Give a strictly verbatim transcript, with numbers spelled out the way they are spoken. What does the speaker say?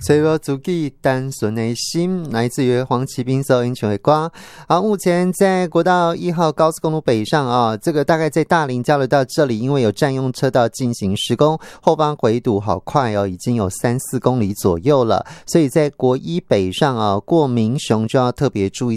所以说自己单纯的心，来自于黄启斌所演唱的歌。好，目前在国道一号高速公路北上啊，这个大概在大林交流道这里，因为有占用车道进行施工，后方回堵好快哦，已经有三四公里左右了，所以在国一北上啊，过民雄就要特别注意。